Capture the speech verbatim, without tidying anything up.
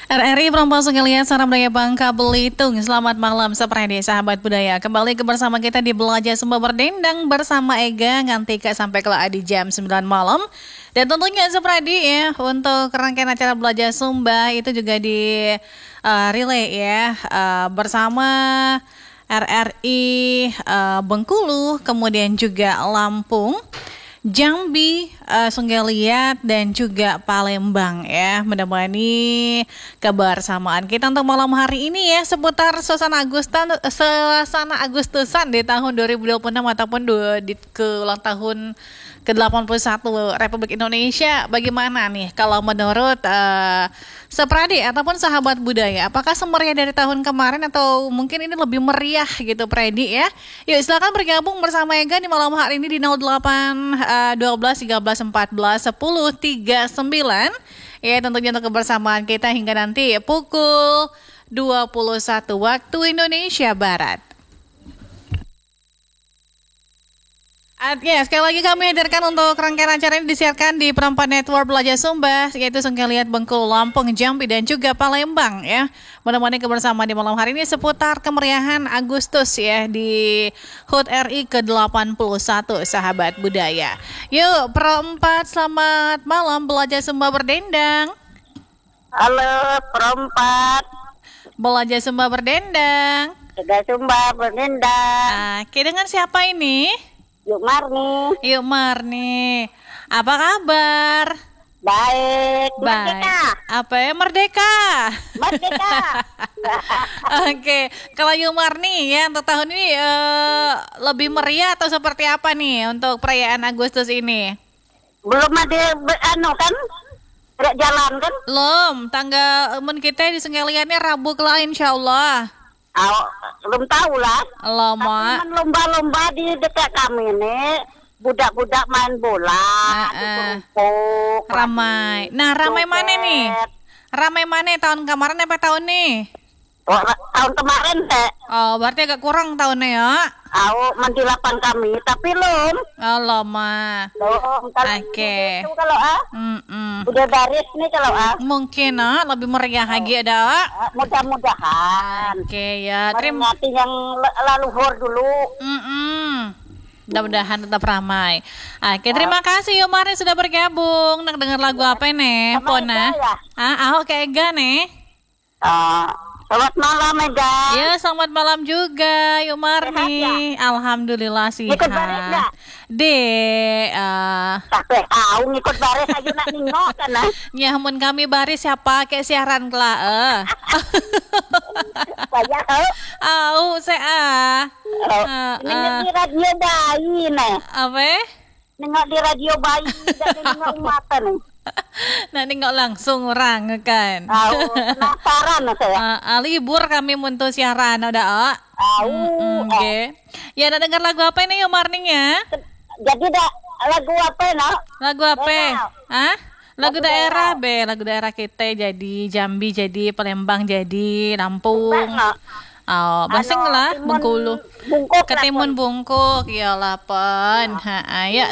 R R I Perempuan Sungai Liat Sarang Budaya Bangka Belitung. Selamat malam Sepredi, sahabat budaya. Kembali ke bersama kita di Belajar Sumba Berdendang bersama Ega Ngantika sampai kelak di jam sembilan malam. Dan tentunya Sepredi ya, untuk rangkaian acara Belajar Sumba itu juga di uh, relay ya uh, bersama R R I uh, Bengkulu, kemudian juga Lampung, Jambi, uh, Sungai Liat, dan juga Palembang ya, menemani kebersamaan kita untuk malam hari ini ya, seputar suasana Agustan, suasana Agustusan di tahun dua ribu dua puluh enam ataupun dua, di, ke ulang tahun ke delapan puluh satu Republik Indonesia. Bagaimana nih kalau menurut uh, Sepradi ataupun sahabat budaya, apakah semeriah dari tahun kemarin atau mungkin ini lebih meriah gitu Predi ya? Yuk silakan bergabung bersama Ega di malam hari ini di nol delapan satu dua tiga belas empat belas sepuluh tiga puluh sembilan. Ya, tentunya untuk kebersamaan kita hingga nanti pukul dua puluh satu waktu Indonesia Barat. Ya, sekali lagi kami hadirkan untuk rangkaian acara ini disiarkan di Perempuan Network Belajar Sumba, yaitu Sungai Liat, Bengkulu, Lampung, Jambi, dan juga Palembang ya. Menemani kebersamaan di malam hari ini seputar kemeriahan Agustus ya di H U T R I ke delapan puluh satu, sahabat budaya. Yuk, perempat selamat malam Belajar Sumba Berdendang. Halo, perempat Belajar Sumba Berdendang. Belajar Sumba Berdendang. Nah, oke, dengan siapa ini? Yuk Marni. Yuk Marni. Apa kabar? Baik. Merdeka. Apa ya, merdeka? Merdeka. Oke, kalau Yuk Marni ya untuk tahun ini uh, lebih meriah atau seperti apa nih untuk perayaan Agustus ini? Belum ada anu kan? Tidak jalan kan? Belum, tanggal umum kita di Sungai Liatnya Rabu kelak insya Allah. Oh, belum tahu lah. Lama. Tapi lomba-lomba di dekat kami nih, budak-budak main bola, uh, di uh, kerumpuk, ramai. Nah, ramai mana nih? Ramai mana tahun kemarin apa tahun nih? Oh, tahun kemarin teh. Oh, berarti agak kurang tahunnya ya? Oh, mendilapan kami, tapi belum. Oh, lama. Belum. Kalau Oke. itu kalau ah, Mm-mm. udah baris nih kalau ah. Mungkin ah lebih meriah Oh. lagi ada. Ah, mudah-mudahan. Oke ya, terima. Meringati yang l- laluhur dulu. Mm-mm. Mudah-mudahan tetap ramai. Oke, terima kasih Yuk Marni sudah bergabung. Nak dengar lagu apa nih, Sama Pona? Ega ya? Ah, aku kayak Ega nih. Ah, selamat malam Ega. Ya, selamat malam juga Yuk Marni. Alhamdulillah sih. Ikut baris nggak? De, ah, Sampai tahu ngikut baris aja nak ningok kan ah. nyamun kami baris siapa kayak siaran kelak eh. Saya tahu. Au, saya ah. Oh, Ah, nengok ah. di radio bayi nih. Apa? Nengok di radio bayi dan nengok umatan nih. Nah, nengok langsung orang kan. Tahu penasaran lah saya. Ah, ah, libur kami untuk siaran udah ah. Tahu. Mm, Oke. Ya, ada dengar lagu apa ini Yuk Marni ya? Jadi dah lagu apa no? Lagu apa? Daerah. Hah? Lagu Lagu daerah, daerah. be, lagu daerah kita jadi Jambi, jadi Palembang, jadi Lampung. Bang, Oh, basing Ano, lah, timun Bengkulu. bungkuk lah, Ketimun Pon. bungkuk, ya lah pon. Ha, ya